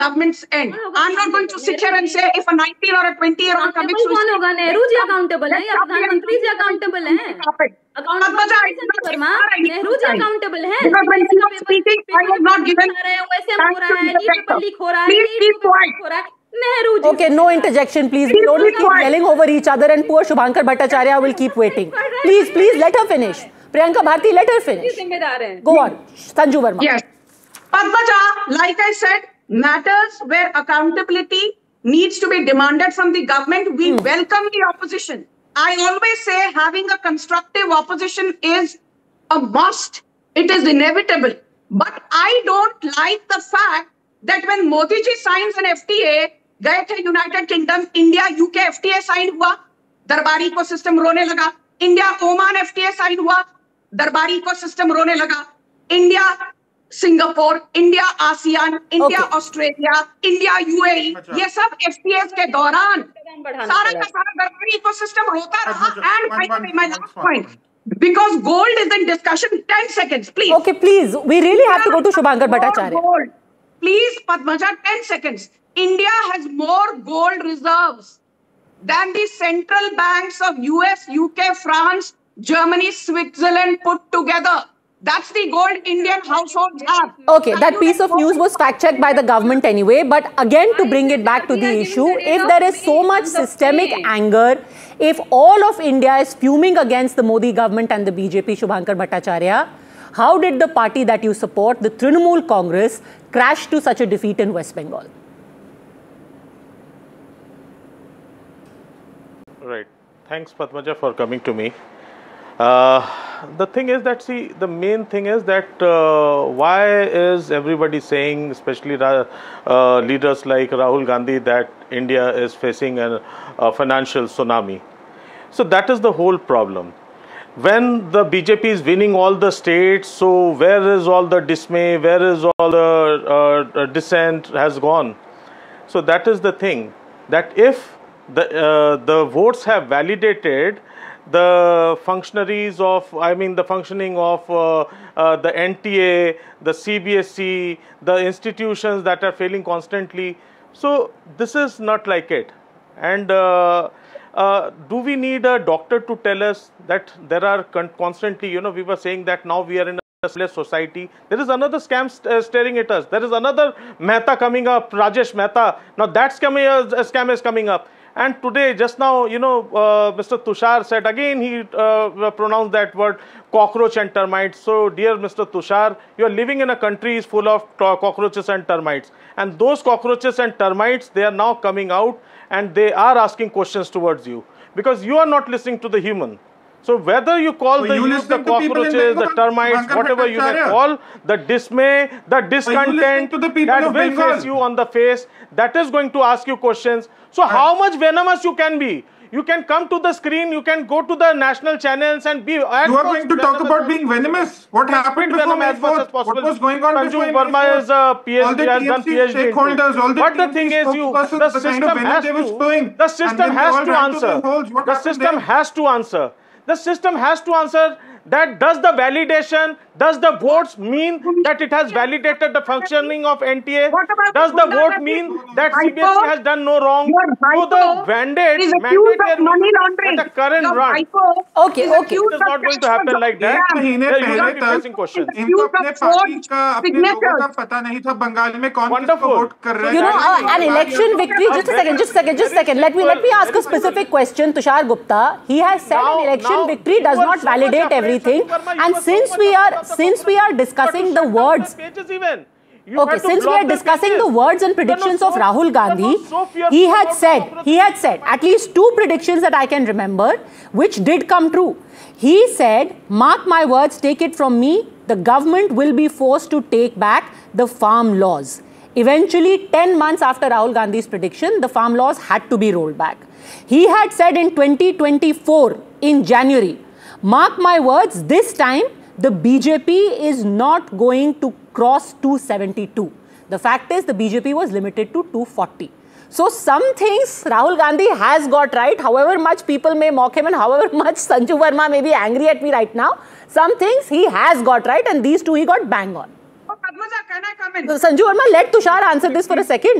government's end. I'm not going to sit here and say if a 19 or a 20-year-old commits कौन होगा? Nehru ji accountable है या प्रधानमंत्री जी accountable हैं? नेहरू जी अकाउंटेबल हैं? Okay, no interjection, please. We don't keep yelling over each other, and poor Shubhankar Bhattacharya will keep waiting. Please, let her finish. Priyanka Bharti, let her finish. Go on, Sanju Verma. Yes. Padmaja, like I said, matters where accountability needs to be demanded from the government, we welcome the opposition. I always say having a constructive opposition is a must. It is inevitable. But I don't like the fact that when Modi ji signs an FTA, गए थे United kingdom, India UK FTA sign हुआ, दरबारी ecosystem रोने लगा. India Oman FTA sign हुआ, दरबारी ecosystem रोने लगा. India Singapore, India ASEAN, India Australia, India UAE, ये सब एफटीएस के दौरान सारा का सारा दरबारी इकोसिस्टम रोता रहा. And my last point, because gold is in discussion. 10 seconds, please. Okay, please, we really have to go to Shubhankar Bhattacharya. Gold. Please, Padmaja, 10 seconds. India has more gold reserves than the central banks of US, UK, France, Germany, Switzerland put together. That's the gold Indian households have. Okay, that piece of news was fact-checked by the government anyway. But again, to bring it back to the issue, if there is so much systemic anger, if all of India is fuming against the Modi government and the BJP, Shubhankar Bhattacharya, how did the party that you support, the Trinamool Congress, crash to such a defeat in West Bengal? Right. Thanks, Padmaja, for coming to me. The thing is that, see, the main thing is that why is everybody saying, especially leaders like Rahul Gandhi, that India is facing a financial tsunami? So that is the whole problem. When the BJP is winning all the states, so where is all the dismay, where is all the dissent has gone? So that is the thing, that if the votes have validated the functionaries of, the functioning of the NTA, the CBSE, the institutions that are failing constantly. So this is not like it. And do we need a doctor to tell us that there are constantly, we were saying that now we are in a society. There is another scam staring at us. There is another Mehta coming up, Rajesh Mehta. Now that scam is coming up. And today, just now, Mr. Tushar said again, he pronounced that word cockroach and termites. So, dear Mr. Tushar, you are living in a country full of cockroaches and termites. And those cockroaches and termites, they are now coming out and they are asking questions towards you. Because you are not listening to the human. So, whether you call the cockroaches, the termites, whatever you may call, the dismay, the discontent that will face you on the face, that is going to ask you questions. So how much venomous you can be? You can come to the screen, you can go to the national channels and be... You are going to talk about being venomous? What happened before May 4th? What was going on before May 4th? Sanju Verma is a PhD, has done PhD. But the thing is, the system has to answer. The system has to answer that does the validation, does the votes mean that it has validated the functioning of NTA? Does the vote mean that CBSE has done no wrong? So the mandate at the current run. Okay. It is not going to happen like that. You will be facing questions. Wonderful. An election victory. Just a second. Let me ask a specific question, Tushar Gupta. He has said an election victory does not validate everything. And since we are discussing the words, since we are discussing the words and predictions of Rahul Gandhi, he had said at least 2 predictions that I can remember, which did come true. He said, mark my words, take it from me, the government will be forced to take back the farm laws. Eventually, 10 months after Rahul Gandhi's prediction, the farm laws had to be rolled back. He had said in 2024, in January, mark my words, this time the BJP is not going to cross 272. The fact is the BJP was limited to 240. So some things Rahul Gandhi has got right, however much people may mock him and however much Sanju Verma may be angry at me right now, some things he has got right and these two he got bang on. Padmaja, can I come in? Sanju Verma, let Tushar answer this for a second.